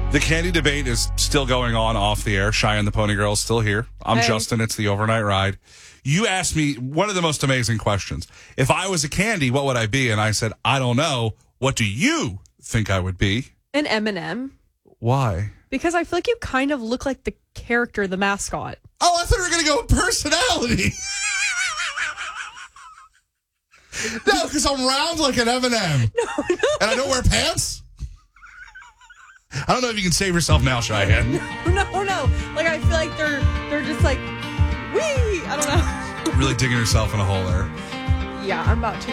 The candy debate is still going on off the air. Cheyenne the Pony Girl is still here. I'm Hey. Justin. It's the overnight ride. You asked me one of the most amazing questions. If I was a candy, what would I be? And I said, I don't know. What do you think I would be? An M&M. Why? Because I feel like you kind of look like the character, the mascot. Oh, I thought we were going to go with personality. No, because I'm round like an M&M. No. And I don't wear pants? I don't know if you can save yourself now, Cheyenne. No. Like, I feel like they're just like, wee! I don't know. Really digging yourself in a hole there. Yeah, I'm about to.